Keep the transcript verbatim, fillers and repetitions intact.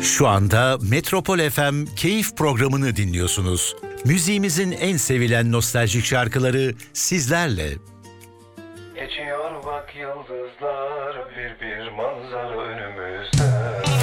Şu anda Metropol F M Keyif programını dinliyorsunuz. Müziğimizin en sevilen nostaljik şarkıları sizlerle. Geçiyor bak yıldızlar, bir bir manzara önümüzde.